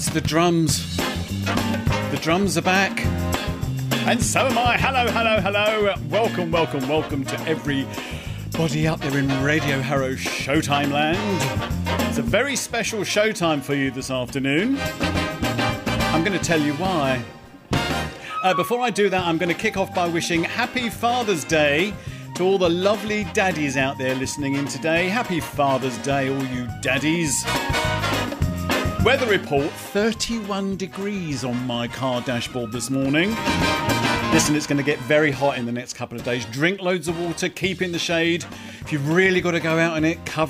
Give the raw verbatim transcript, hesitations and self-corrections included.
the drums. The drums are back. And so am I. Hello, hello, hello. Welcome, welcome, welcome to everybody out there in Radio Harrow Showtime Land. It's a very special showtime for you this afternoon. I'm going to tell you why. Uh, before I do that, I'm going to kick off by wishing Happy Father's Day to all the lovely daddies out there listening in today. Happy Father's Day, all you daddies. Weather report, thirty-one degrees on my car dashboard this morning. Listen, it's going to get very hot in the next couple of days. Drink loads of water, keep in the shade. If you've really got to go out in it, cover